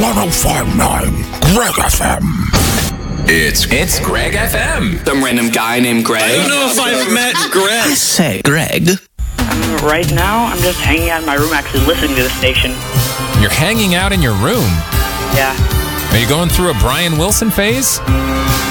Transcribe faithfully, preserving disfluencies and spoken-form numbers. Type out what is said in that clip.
one oh five point nine Greg F M. It's it's Greg F M. Some random guy named Greg. I don't know if I've met Greg. I say, Greg. Um, right now, I'm just hanging out in my room, actually listening to the station. You're hanging out in your room? Yeah. Are you going through a Brian Wilson phase?